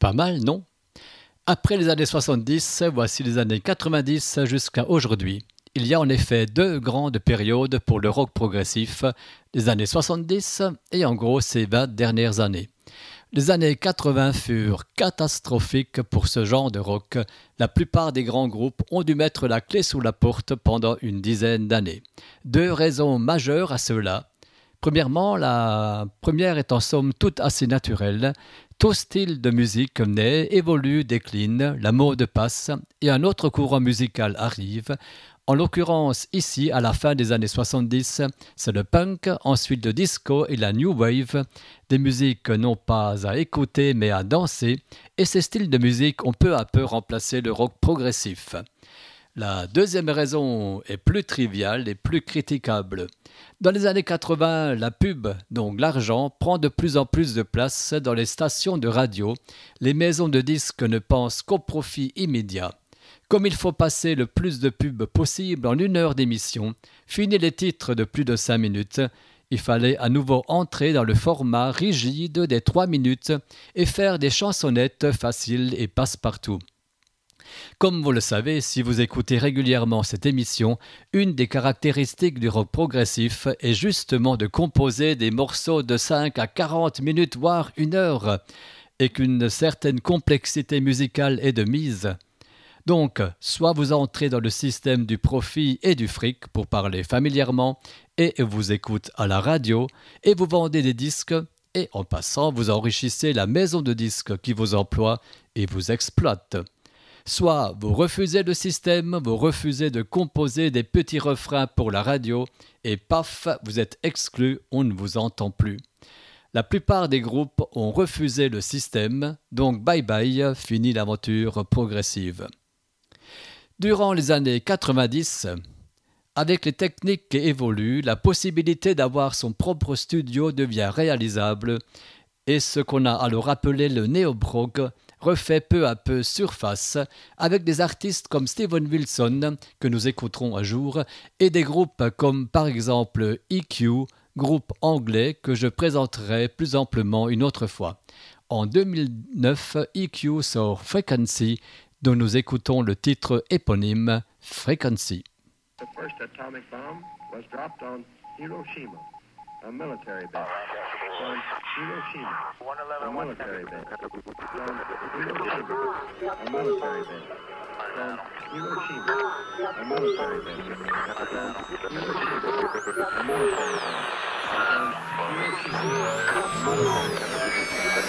Pas mal, non? Après les années 70, voici les années 90 jusqu'à aujourd'hui. Il y a en effet deux grandes périodes pour le rock progressif, les années 70 et en gros ces 20 dernières années. Les années 80 furent catastrophiques pour ce genre de rock. La plupart des grands groupes ont dû mettre la clé sous la porte pendant une dizaine d'années. Deux raisons majeures à cela. Premièrement, la première est en somme toute assez naturelle. Tout style de musique naît, évolue, décline, la mode passe et un autre courant musical arrive. En l'occurrence, ici, à la fin des années 70, c'est le punk, ensuite le disco et la new wave, des musiques non pas à écouter mais à danser, et ces styles de musique ont peu à peu remplacé le rock progressif. La deuxième raison est plus triviale et plus critiquable. Dans les années 80, la pub, donc l'argent, prend de plus en plus de place dans les stations de radio. Les maisons de disques ne pensent qu'au profit immédiat. Comme il faut passer le plus de pubs possible en 1 heure d'émission, fini les titres de plus de 5 minutes, il fallait à nouveau entrer dans le format rigide des 3 minutes et faire des chansonnettes faciles et passe-partout. Comme vous le savez, si vous écoutez régulièrement cette émission, une des caractéristiques du rock progressif est justement de composer des morceaux de 5 à 40 minutes, voire 1 heure, et qu'une certaine complexité musicale est de mise. Donc, soit vous entrez dans le système du profit et du fric, pour parler familièrement, et vous écoutez à la radio, et vous vendez des disques, et en passant, vous enrichissez la maison de disques qui vous emploie et vous exploite. Soit vous refusez le système, vous refusez de composer des petits refrains pour la radio, et paf, vous êtes exclu, on ne vous entend plus. La plupart des groupes ont refusé le système, donc bye bye, fini l'aventure progressive. Durant les années 90, avec les techniques qui évoluent, la possibilité d'avoir son propre studio devient réalisable et ce qu'on a alors appelé le néo-prog refait peu à peu surface avec des artistes comme Steven Wilson que nous écouterons un jour et des groupes comme par exemple EQ, groupe anglais que je présenterai plus amplement une autre fois. En 2009, EQ sort Frequency, dont nous écoutons le titre éponyme Frequency. The first atomic bomb was dropped on Hiroshima, a military base. On Hiroshima, a military base. On Hiroshima, a military base. On Hiroshima, a military base. On Hiroshima, a military base. On Hiroshima, a military base.